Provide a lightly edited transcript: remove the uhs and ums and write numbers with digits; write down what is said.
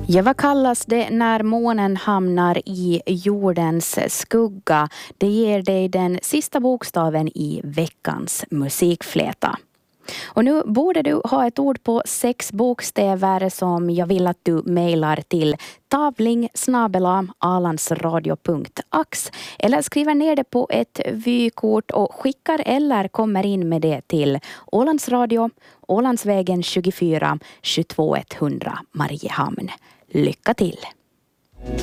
Ja, vad kallas det när månen hamnar i jordens skugga? Det ger dig den sista bokstaven i veckans musikfläta. Och nu borde du ha ett ord på 6 bokstäver som jag vill att du mejlar till tavling@alandsradio.ax eller skriver ner det på ett vykort och skickar eller kommer in med det till Ålandsradio, Ålandsvägen 24 22 100 Mariehamn. Lycka till!